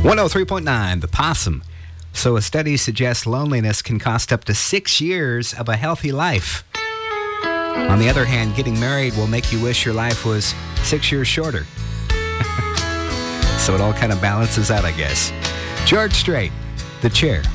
103.9, The Possum. So a study suggests loneliness can cost up to 6 years of a healthy life. On the other hand, getting married will make you wish your life was 6 years shorter. So it all kind of balances out, I guess. George Strait, The Chair.